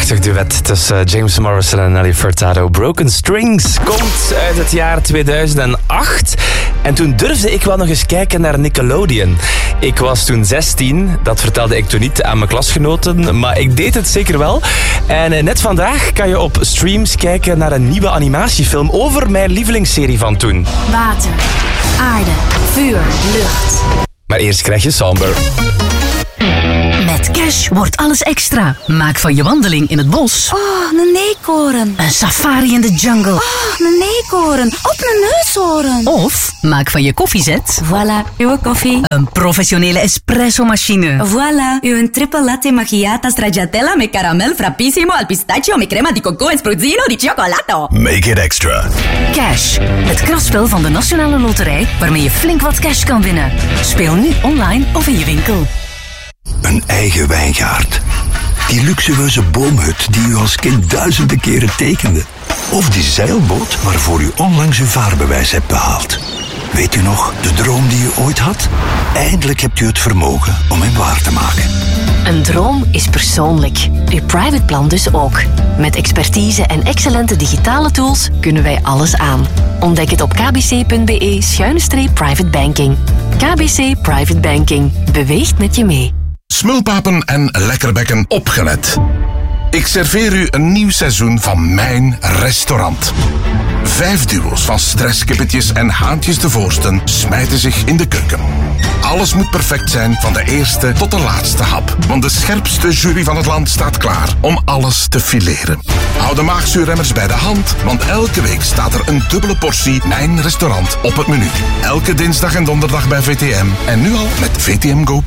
Prachtig duet tussen James Morrison en Nelly Furtado. Broken Strings komt uit het jaar 2008. En toen durfde ik wel nog eens kijken naar Nickelodeon. Ik was toen 16, dat vertelde ik toen niet aan mijn klasgenoten, maar ik deed het zeker wel. En net vandaag kan je op streams kijken naar een nieuwe animatiefilm over mijn lievelingsserie van toen. Water, aarde, vuur, lucht. Maar eerst krijg je Somber. Met Cash wordt alles extra. Maak van je wandeling in het bos een eekhoorn. een safari in de jungle. Een eekhoorn op een neushoorn. Of maak van je koffiezet Voilà, uw koffie. een professionele espresso-machine. Voilà, uw triple latte macchiata stracciatella met caramel frappissimo al pistachio met crema di coco en spruzzino di cioccolato. Make it extra. Cash, het krachtspel van de Nationale Loterij waarmee je flink wat cash kan winnen. Speel nu online of in je winkel. Een eigen wijngaard. Die luxueuze boomhut die u als kind duizenden keren tekende. Of die zeilboot waarvoor u onlangs uw vaarbewijs hebt behaald. Weet u nog, de droom die u ooit had? Eindelijk hebt u het vermogen om hem waar te maken. Een droom is persoonlijk. Uw private plan dus ook. Met expertise en excellente digitale tools kunnen wij alles aan. Ontdek het op kbc.be/private banking. KBC Private Banking. Beweegt met je mee. Smulpapen en lekkerbekken, opgelet. Ik serveer u een nieuw seizoen van mijn restaurant. 5 duo's van stresskippetjes en haantjes de voorsten smijten zich in de keuken. Alles moet perfect zijn, van de eerste tot de laatste hap. Want de scherpste jury van het land staat klaar om alles te fileren. Hou de maagzuurremmers bij de hand, want elke week staat er een dubbele portie Mijn Restaurant op het menu. Elke dinsdag en donderdag bij VTM. En nu al met VTM Go+.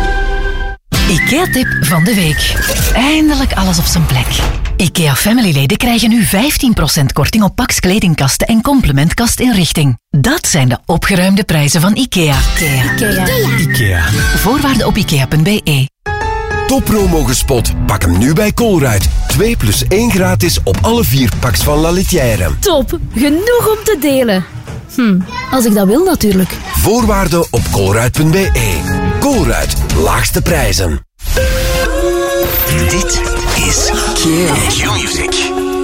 IKEA-tip van de week. Eindelijk alles op zijn plek. IKEA Family-leden krijgen nu 15% korting op Pax kledingkasten en complementkastinrichting. Dat zijn de opgeruimde prijzen van IKEA. IKEA. Voorwaarden op ikea.be. Toppromo gespot. Pak hem nu bij Colruyt. 2 + 1 gratis op alle 4 packs van La Litière. Top, genoeg om te delen. Als ik dat wil natuurlijk. Voorwaarden op colruyt.be. Colruyt, laagste prijzen. Dit is Q-Music.